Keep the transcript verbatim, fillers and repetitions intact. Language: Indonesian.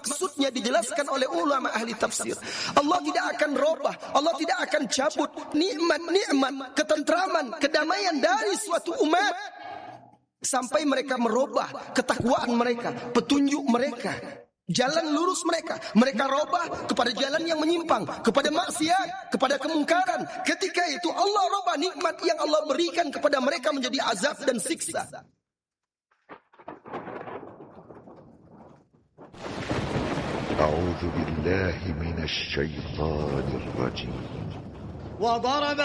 maksudnya dijelaskan oleh ulama ahli tafsir. Allah tidak akan robah, Allah tidak akan cabut nikmat-nikmat, ketentraman, kedamaian dari suatu umat sampai mereka merubah ketakwaan mereka, petunjuk mereka, jalan lurus mereka. Mereka robah kepada jalan yang menyimpang, kepada maksiat, kepada kemungkaran. Ketika itu Allah robah nikmat yang Allah berikan kepada mereka menjadi azab dan siksa. أعوذ بالله من الشيطان الرجيم.